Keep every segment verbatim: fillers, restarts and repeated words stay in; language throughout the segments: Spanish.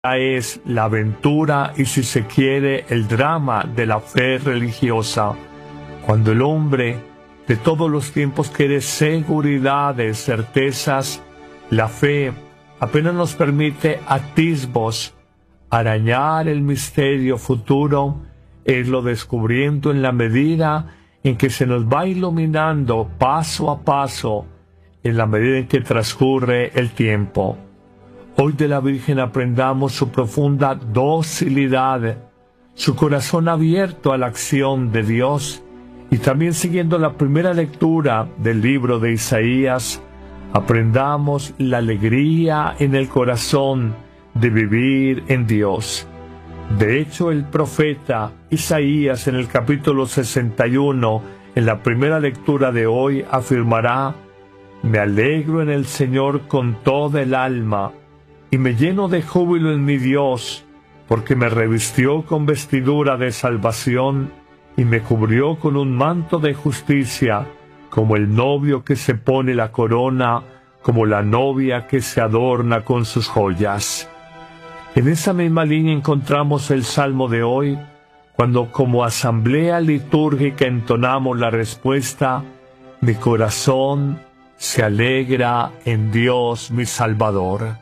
es la aventura y, si se quiere, el drama de la fe religiosa, cuando el hombre de todos los tiempos quiere seguridades, certezas. La fe apenas nos permite atisbos, arañar el misterio futuro, irlo descubriendo en la medida en que se nos va iluminando paso a paso, en la medida en que transcurre el tiempo. Hoy de la Virgen aprendamos su profunda docilidad, su corazón abierto a la acción de Dios, y también, siguiendo la primera lectura del libro de Isaías, aprendamos la alegría en el corazón de vivir en Dios. De hecho, el profeta Isaías, en el capítulo sesenta y uno, en la primera lectura de hoy, afirmará: «Me alegro en el Señor con toda el alma, y me lleno de júbilo en mi Dios, porque me revistió con vestidura de salvación, y me cubrió con un manto de justicia, como el novio que se pone la corona, como la novia que se adorna con sus joyas». En esa misma línea encontramos el Salmo de hoy, cuando como asamblea litúrgica entonamos la respuesta: «Mi corazón se alegra en Dios mi Salvador».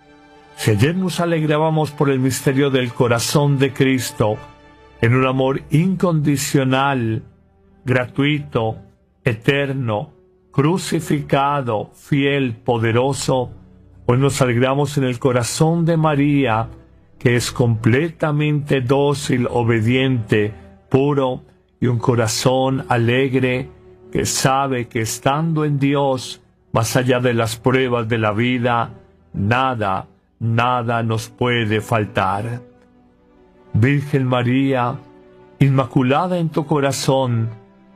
Si ayer nos alegrábamos por el misterio del corazón de Cristo, en un amor incondicional, gratuito, eterno, crucificado, fiel, poderoso, hoy nos alegramos en el corazón de María, que es completamente dócil, obediente, puro, y un corazón alegre que sabe que estando en Dios, más allá de las pruebas de la vida, nada, nada nos puede faltar. Virgen María, inmaculada en tu corazón,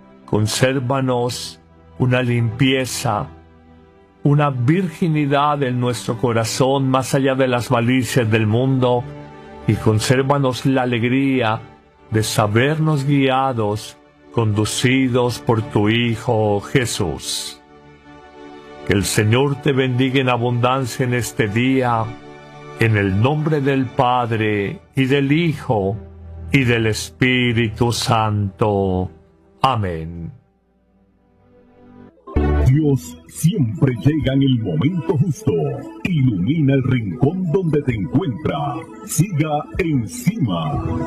consérvanos una limpieza, una virginidad en nuestro corazón más allá de las malicias del mundo, y consérvanos la alegría de sabernos guiados, conducidos por tu Hijo Jesús. Que el Señor te bendiga en abundancia en este día, en el nombre del Padre, y del Hijo, y del Espíritu Santo. Amén. Dios siempre llega en el momento justo. Ilumina el rincón donde te encuentra. Siga encima.